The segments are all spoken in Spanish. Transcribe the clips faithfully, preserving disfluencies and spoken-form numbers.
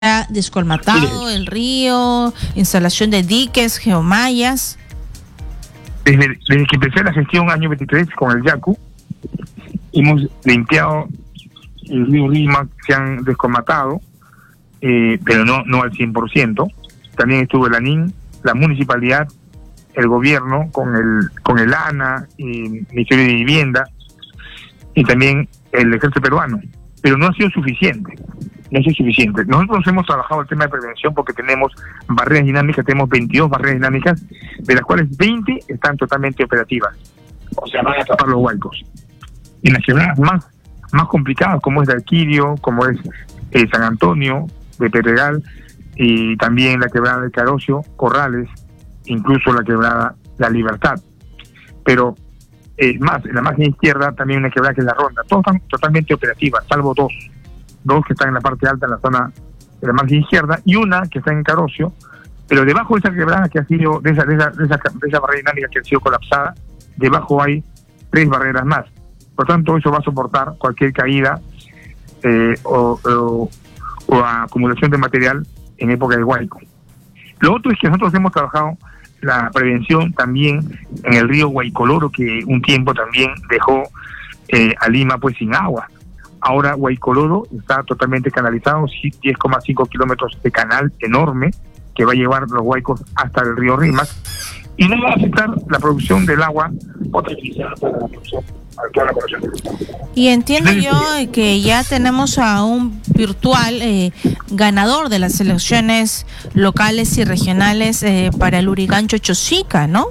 descolmatado el río, instalación de diques, geomallas. Desde, desde que empecé la gestión año veintitrés con el Yacu, hemos limpiado el río Rímac, se han descolmatado, eh, pero no no al cien por ciento. También estuvo el ANIN, la municipalidad, el gobierno, con el con el ANA, y el Ministerio de Vivienda, y también el ejército peruano. Pero no ha sido suficiente. No es suficiente. Nosotros hemos trabajado el tema de prevención porque tenemos barreras dinámicas, tenemos veintidós barreras dinámicas, de las cuales veinte están totalmente operativas. O sea, van a tapar los huaicos. En las quebradas más, más complicadas, como es de Alquirio, como es eh, San Antonio, de Pedregal, y también la quebrada de Carosio, Corrales, incluso la quebrada La Libertad. Pero eh, más, en la margen izquierda también una quebrada que es La Ronda. Todas están totalmente operativas, salvo dos. Dos que están en la parte alta, en la zona de la margen izquierda, y una que está en Carosio, pero debajo de esa quebrada que ha sido, de esa, de esa, de esa, de esa barrera dinámica que ha sido colapsada, debajo hay tres barreras más. Por tanto, eso va a soportar cualquier caída eh, o, o, o acumulación de material en época de huaico. Lo otro es que nosotros hemos trabajado la prevención también en el río Huaycoloro, que un tiempo también dejó eh, a Lima pues sin agua. Ahora Huaycoloro está totalmente canalizado, diez coma cinco kilómetros de canal enorme que va a llevar los huaicos hasta el río Rímac, y no va a afectar la producción del agua potabilizada para la producción, para toda la población. Y entiendo yo que ya tenemos a un virtual eh, ganador de las elecciones locales y regionales eh, para el Lurigancho Chosica, ¿no?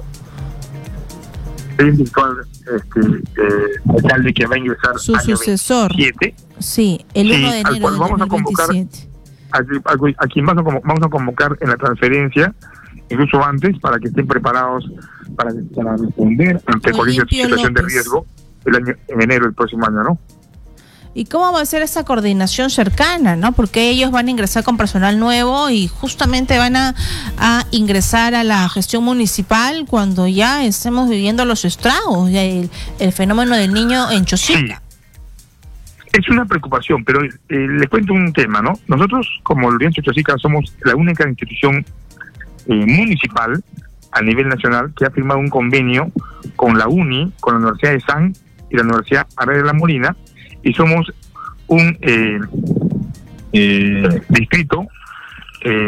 El virtual este, eh, alcalde que va a ingresar su sucesor. veintisiete. Sí, el uno sí, de enero del vamos a convocar a, a, a quien vamos a, vamos a convocar en la transferencia, incluso antes, para que estén preparados para, para responder ante cualquier situación de riesgo el año, en enero del próximo año, ¿no? ¿Y cómo va a ser esa coordinación cercana, no? Porque ellos van a ingresar con personal nuevo y justamente van a, a ingresar a la gestión municipal cuando ya estemos viviendo los estragos, el, el fenómeno del niño en Chosica. Sí. Es una preocupación, pero eh, les cuento un tema, ¿no? Nosotros, como el Lurigancho Chosica, somos la única institución eh, municipal a nivel nacional que ha firmado un convenio con la UNI, con la Universidad de San y la Universidad Array de la Molina, y somos un eh, eh, distrito, eh,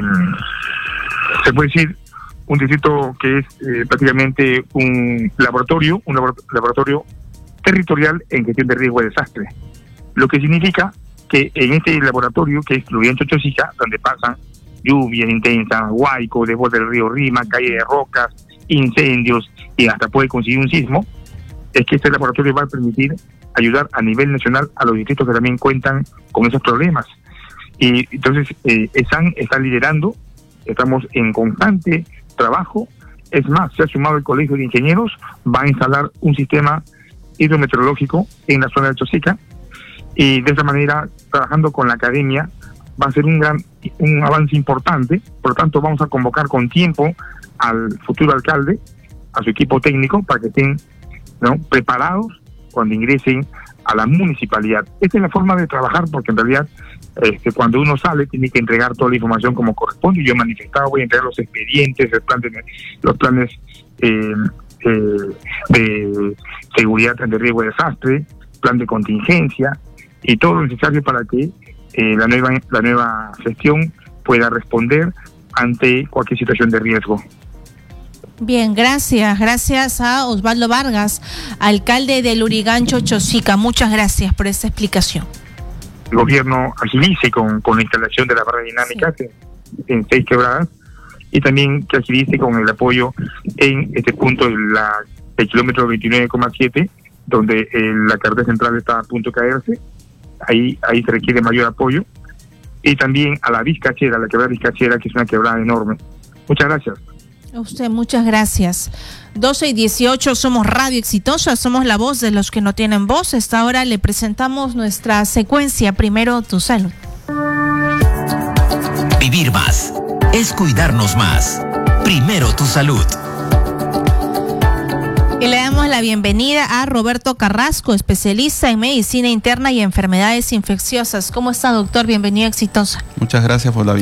se puede decir, un distrito que es eh, prácticamente un laboratorio, un laboratorio territorial en gestión de riesgo de desastre. Lo que significa que en este laboratorio, que es Lurigancho Chosica, donde pasan lluvias intensas, huaico, desborde del río Rímac, caída de rocas, incendios, y hasta puede conseguir un sismo, es que este laboratorio va a permitir ayudar a nivel nacional a los distritos que también cuentan con esos problemas. Y entonces eh, ESAN está liderando, estamos en constante trabajo. Es más, se ha sumado el Colegio de Ingenieros, va a instalar un sistema hidrometeorológico en la zona de Chosica, y de esa manera, trabajando con la academia, va a ser un gran un avance importante. Por lo tanto, vamos a convocar con tiempo al futuro alcalde, a su equipo técnico, para que estén, ¿no?, preparados cuando ingresen a la municipalidad. Esta es la forma de trabajar, porque en realidad este, cuando uno sale tiene que entregar toda la información como corresponde. Yo he manifestado, voy a entregar los expedientes, el plan de, los planes eh, eh, de seguridad de riesgo de desastre, plan de contingencia y todo lo necesario para que eh, la nueva la nueva gestión pueda responder ante cualquier situación de riesgo. Bien, gracias, gracias a Osvaldo Vargas, alcalde de Lurigancho Chosica. Muchas gracias por esa explicación. El gobierno agilice con, con la instalación de la barra dinámica, sí, en, en seis quebradas, y también que agilice con el apoyo en este punto del de kilómetro veintinueve coma siete, donde eh, la carretera central está a punto de caerse. Ahí, ahí se requiere mayor apoyo. Y también a la Vizcachera, la quebrada Vizcachera, que es una quebrada enorme. Muchas gracias. A usted, muchas gracias. doce y dieciocho, somos Radio Exitosa, somos la voz de los que no tienen voz. Esta hora le presentamos nuestra secuencia Primero tu Salud. Vivir más es cuidarnos más. Primero tu salud. Y le damos la bienvenida a Roberto Carrasco, especialista en medicina interna y enfermedades infecciosas. ¿Cómo está, doctor? Bienvenido a Exitosa. Muchas gracias por la